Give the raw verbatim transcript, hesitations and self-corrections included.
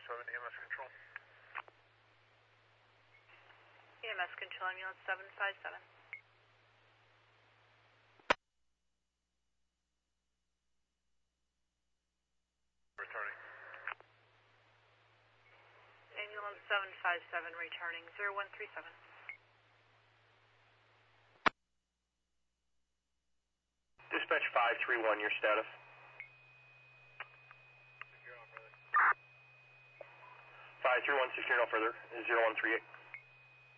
seven, E M S control. E M S control, ambulance seven five seven. Returning. Ambulance seven five seven returning, zero one three seven. Dispatch five three one, your status. five three one, secure no further, zero one three eight.